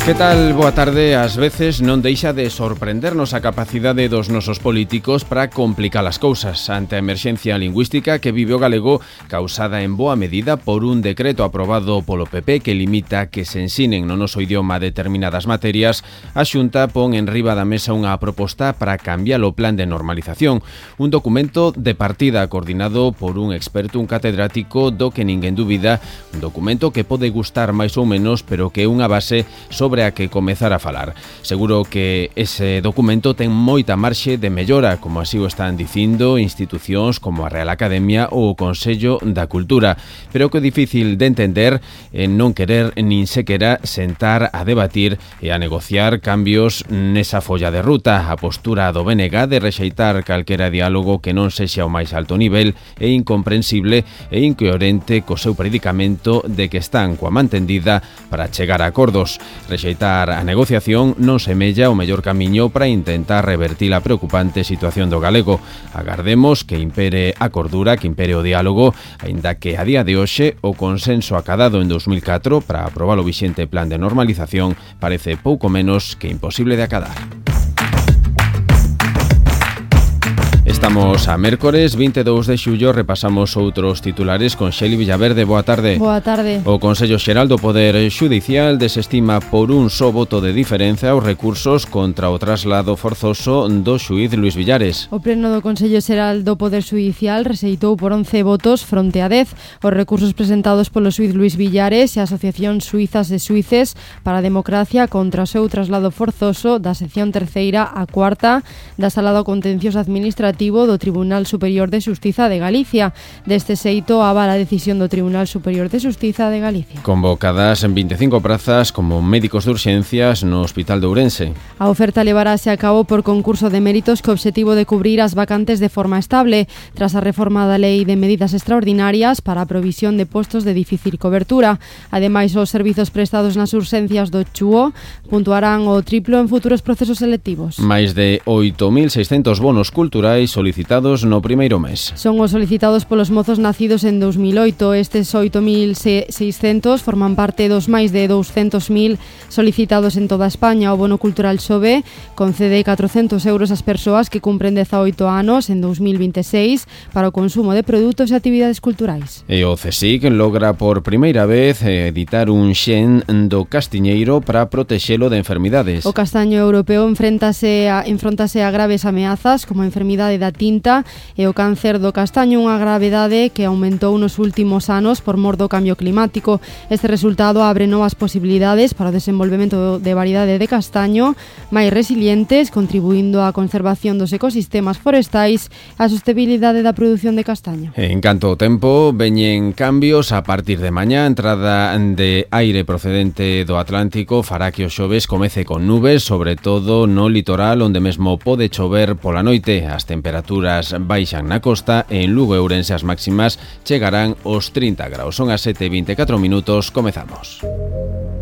Que tal? Boa tarde. Ás veces non deixa de sorprendernos a capacidade dos nosos políticos para complicar as cousas ante a emerxencia lingüística que vive o galego, causada en boa medida por un decreto aprobado polo PP que limita que se ensinen no noso idioma determinadas materias. A Xunta pon en riba da mesa unha proposta para cambiar o plan de normalización, un documento de partida coordinado por un experto, un catedrático do que ninguén dubida, un documento que pode gustar máis ou menos, pero que é unha base sobre a que comezar a falar. Seguro que ese documento ten moita marxe de mellora, como así o están dicindo institucións como a Real Academia ou o Consello da Cultura, pero que é difícil de entender en non querer nin sequera sentar a debatir e a negociar cambios nesa folla de ruta. A postura do BNG de rexeitar calquera diálogo que non sexa o máis alto nivel é incomprensible e incoherente co seu predicamento de que están coa man tendida para chegar a acordos. Rexeitar a negociación non semella o mellor camiño para intentar revertir a preocupante situación do galego. Agardemos que impere a cordura, que impere o diálogo, aínda que a día de hoxe o consenso acadado en 2004 para aprobar o vixente plan de normalización parece pouco menos que imposible de acadar. Estamos a mércores 22 de xullo, repasamos outros titulares con Xeli Villaverde. Boa tarde. Boa tarde. O Consello Xeral do Poder Xudicial desestima por un só voto de diferenza os recursos contra o traslado forzoso do xuíz Luís Villares. O Pleno do Consello Xeral do Poder Xudicial rexeitou por 11 votos fronte a 10 os recursos presentados polo xuíz Luís Villares e a Asociación Suizas de Suíces para a Democracia contra o seu traslado forzoso da sección terceira a cuarta da Sala do Contencioso Administrativo do Tribunal Superior de Xustiza de Galicia. Deste xeito, avala a decisión do Tribunal Superior de Xustiza de Galicia. Convocadas en 25 prazas como médicos de urxencias no Hospital de Ourense. A oferta levarase a cabo por concurso de méritos co obxectivo de cubrir as vacantes de forma estable, tras a reforma da Lei de Medidas Extraordinarias para a provisión de postos de difícil cobertura. Ademais, os servizos prestados nas urxencias do CHUO puntuarán o triplo en futuros procesos selectivos. Máis de 8.600 bonos culturais solicitados no primeiro mes. Son os solicitados polos mozos nacidos en 2008. Estes 8.600 forman parte dos máis de 200.000 solicitados en toda España. O bono cultural SOBE concede 400 euros ás persoas que cumpren 18 anos en 2026 para o consumo de produtos e actividades culturais. E o CSIC logra por primeira vez editar un xen do castiñeiro para protexelo de enfermidades. O castaño europeo enfrontase a graves ameazas como a enfermidade da tinta e o cáncer do castaño, unha gravedade que aumentou nos últimos anos por mor do cambio climático. Este resultado abre novas posibilidades para o desenvolvemento de variedade de castaño máis resilientes, contribuindo á conservación dos ecosistemas forestais e á sostenibilidade da produción de castaño. En canto ao tempo, veñen cambios a partir de mañá. Entrada de aire procedente do Atlántico fará que o xoves comece con nubes, sobre todo no litoral, onde mesmo pode chover pola noite. As temperaturas baixan na costa e en Lugo e Ourense as máximas chegarán aos 30 graus. Son as 7:24 minutos, comezamos.